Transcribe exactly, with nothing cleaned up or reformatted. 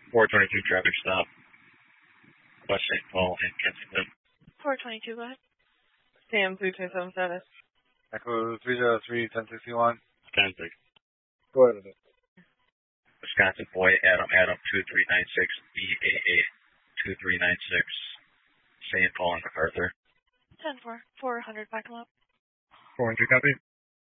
four twenty-two traffic stop. West Saint Paul and Kensington. four twenty-two, go ahead. Sam, three twenty-seven status. Echo three zero three, ten sixty-one. ten six. Go ahead with it. Wisconsin Boy, Adam, Adam, two three nine six, B A A, two three nine six, Saint Paul and MacArthur. ten four, four hundred, back them up. four hundred, copy.